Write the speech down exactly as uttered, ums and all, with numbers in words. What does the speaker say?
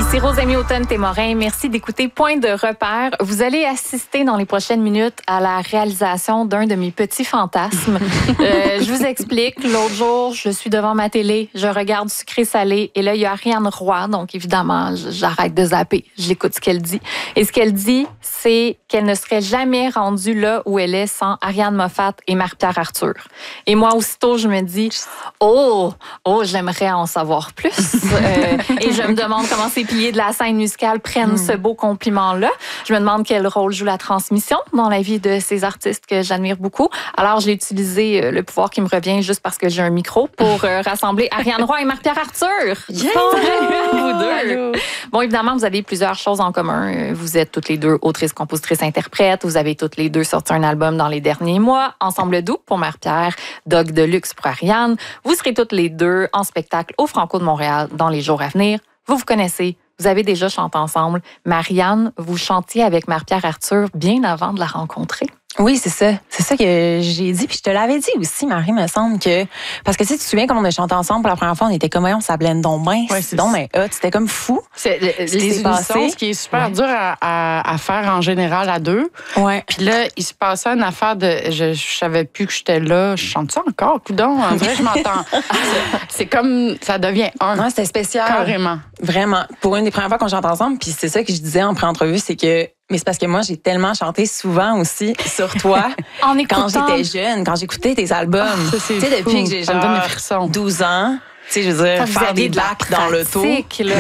Ici Rosemie Automne-Témorin. Merci d'écouter Point de repère. Vous allez assister dans les prochaines minutes à la réalisation d'un de mes petits fantasmes. euh, je vous explique. L'autre jour, je suis devant ma télé, je regarde Sucré-Salé et là, il y a Ariane Roy. Donc, évidemment, j'arrête de zapper. J'écoute ce qu'elle dit. Et ce qu'elle dit, c'est qu'elle ne serait jamais rendue là où elle est sans Ariane Moffat et Marie-Pierre Arthur. Et moi, aussitôt, je me dis, oh, oh, j'aimerais en savoir plus. euh, et je me demande comment ces piliers de la scène musicale prennent mm. ce beau compliment-là. Je me demande quel rôle joue la transmission dans la vie de ces artistes que j'admire beaucoup. Alors, j'ai utilisé le pouvoir qui me revient juste parce que j'ai un micro pour euh, rassembler Ariane Roy et Marie-Pierre Arthur. Yeah! Vous deux. Bon, évidemment, vous avez plusieurs choses en commun. Vous êtes toutes les deux autrices, compositrices, interprètes. Vous avez toutes les deux sorti un album dans les derniers mois. Ensemble doux pour Marie-Pierre, Dog de luxe pour Ariane. Vous serez toutes les deux en spectacle au Franco de Montréal dans les jours à venir. Vous vous connaissez, vous avez déjà chanté ensemble. Marianne, vous chantiez avec Marie-Pierre Arthur bien avant de la rencontrer. Oui, c'est ça. C'est ça que j'ai dit. Puis je te l'avais dit aussi, Marie, me semble que... Parce que si tu te souviens, quand on a chanté ensemble pour la première fois, on était comme, on s'appelait donc bien. Ouais, c'est donc bien hot. C'était comme fou. C'est, les émissions, ce qui est super ouais. dur à, à, à faire en général à deux. Ouais. Puis là, il se passait une affaire de... Je, je savais plus que j'étais là. Je chante ça encore, coudonc. En vrai, je m'entends. c'est, c'est comme... Ça devient un. Non, c'était spécial. Carrément. Vraiment. Pour une des premières fois qu'on chante ensemble, puis c'est ça que je disais en pré-entrevue, c'est que... Mais c'est parce que moi, j'ai tellement chanté souvent aussi sur toi en quand j'étais jeune, quand j'écoutais tes albums. Ah, tu sais, depuis que j'ai genre douze ans, tu sais, je veux dire, ça faire des bacs dans l'auto.